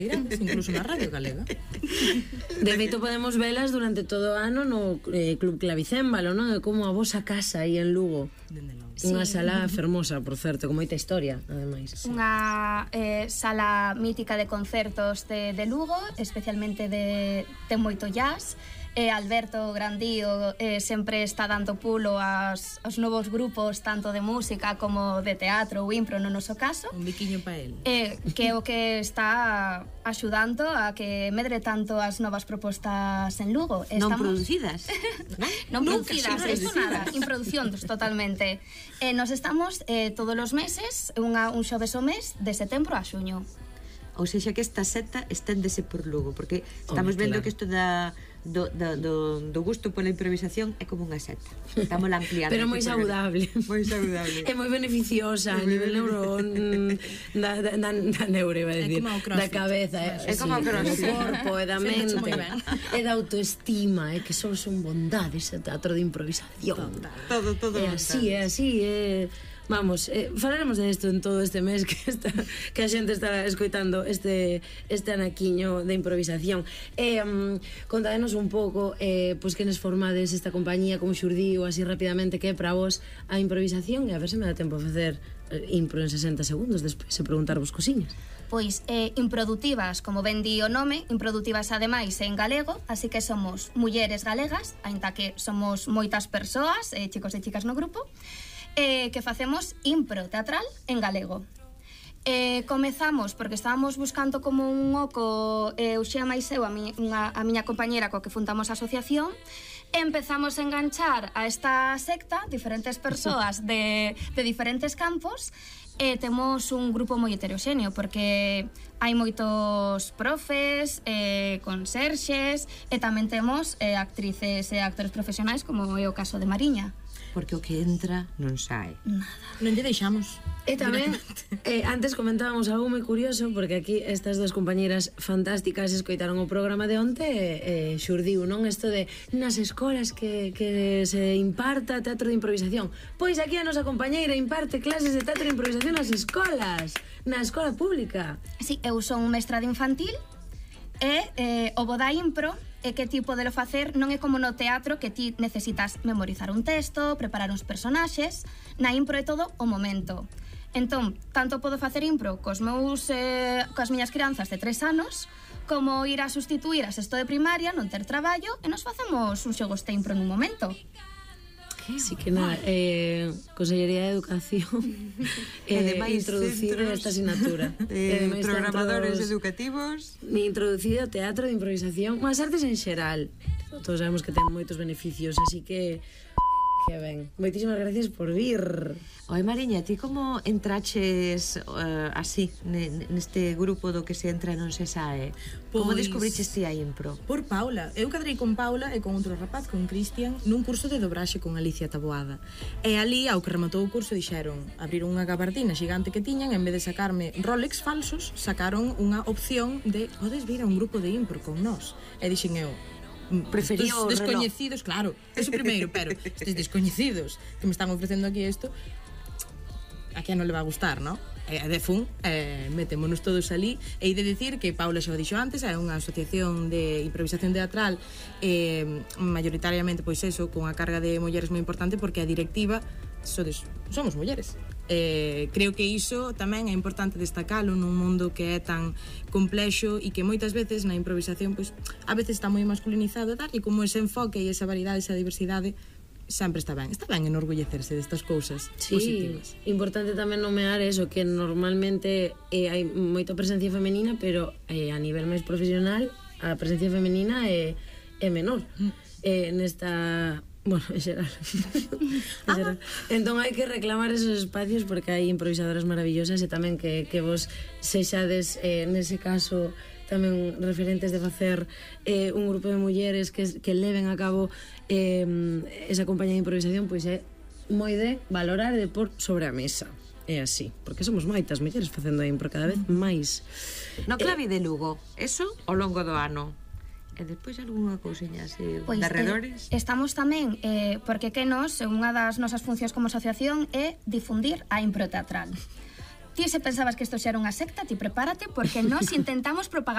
incluso na Radio Galega. De feito, podemos velas durante todo o ano no Club Clavicémbalo, non? Como a vosa casa aí en Lugo. Unha sala fermosa, por certo, con moita historia, ademais. Unha sala mítica de concertos de Lugo, especialmente ten moito jazz. Alberto Grandío sempre está dando pulo aos novos grupos, tanto de música como de teatro ou impro no noso caso. Un biquiño pa el. Que é o que está axudando a que medre tanto as novas propostas en Lugo. Non producidas. Non producidas, isto nada, improducións totalmente. Nos estamos todos os meses, un xoves ao mes, de setembro a xuño. Ou seja, que esta seta esténdese por Lugo, porque estamos vendo que isto do gusto pola improvisación é como unha seta. Estamos ampliando. Pero moi saudable. Moi saudable. É moi beneficiosa a nivel da neuro, iba a decir, da cabeza. É como o crossfit. Do corpo, e da mente, e da autoestima, que só son bondades o teatro de improvisación. Todo. É así. Vamos, falaremos de isto en todo este mes que a xente está escoitando este anaquiño de improvisación. Contádenos un pouco pois que nos formades esta compañía, como xurdiu así rapidamente, que é para vos a improvisación, e a ver se me dá tempo a facer impro en 60 segundos despois e preguntarvos cosiñas. Pois improductivas, como ben di o nome, improductivas ademais en galego, así que somos mulleres galegas, aínda que somos moitas persoas, chicos e chicas no grupo, que facemos impro teatral en galego. Comezamos porque estábamos buscando como un oco, Uxía máis eu, a miña compañera coa que fundamos a asociación, empezamos a enganchar a esta secta diferentes persoas de diferentes campos, e temos un grupo moi heteroxéneo porque hai moitos profes, conserxes, e tamén temos actrices e actores profesionais, como é o caso de Mariña. Porque o que entra non sae. Nada. Non lle deixamos. E tamén, antes comentábamos algo moi curioso, porque aquí estas dos compañeras fantásticas escoitaron o programa de onte e xurdiu, non? Isto de nas escolas que se imparta teatro de improvisación. Pois aquí a nosa compañeira imparte clases de teatro de improvisación nas escolas, na escola pública. Sí, eu son mestra de infantil e o bo da impro é que ti podelo facer non é como no teatro que ti necesitas memorizar un texto, preparar uns personaxes. Na impro é todo o momento. Entón, tanto podo facer impro coas miñas crianzas de 3 anos, como ir a sustituir a sexto de primaria, non ter traballo, e nos facemos un xogos de impro nun momento. Así que nada, Consellería de Educación introducir esta asignatura programadores educativos, introducido teatro de improvisación, as artes en xeral. Todos sabemos que ten moitos beneficios, así que ben, moitísimas gracias por vir. Oi, Mariña, ti como entraches así neste grupo do que se entra e non se sae? Como descubriches ti a impro? Por Paula. Eu cadrei con Paula e con outro rapaz, con Cristian, nun curso de dobraxe con Alicia Taboada. E ali, ao que rematou o curso, dixeron, abriron unha gabardina xigante que tiñan, en vez de sacarme Rolex falsos, sacaron unha opción de podes vir a un grupo de impro con nós. E dixen eu, prefería o descoñecidos, claro, eso primeiro, pero estes descoñecidos que me están ofrecendo aquí isto, a quen non le va a gustar, non? De fun, metémonos todos ali. E hai de dicir que Paula xa o dixo antes, é unha asociación de improvisación teatral mayoritariamente, pois eso, con a carga de mulleres moi importante, porque a directiva somos mulleres. Creo que iso tamén é importante destacalo nun mundo que é tan complexo e que moitas veces na improvisación pois a veces está moi masculinizado e como ese enfoque e esa variedade, esa diversidade sempre está ben enorgullecerse destas cousas positivas. Importante tamén nomear eso, que normalmente hai moita presencia femenina, pero a nivel máis profesional a presencia femenina é menor nesta... Bueno, en xeral. Entón hai que reclamar esos espacios, porque hai improvisadoras maravillosas e tamén que vos sexades nese caso tamén referentes de facer un grupo de mulleres que leven a cabo esa compañía de improvisación, pois é moi de valorar e de pôr sobre a mesa. É así, porque somos moitas mulleres facendo impro cada vez máis. No Clavi de Lugo, eso ao longo do ano. E despois algunha cousiña así de arredores? Estamos tamén, porque que nos, unha das nosas funcións como asociación é difundir a impro teatral. Ti se pensabas que isto xa era unha secta, ti prepárate, porque nos intentamos propagar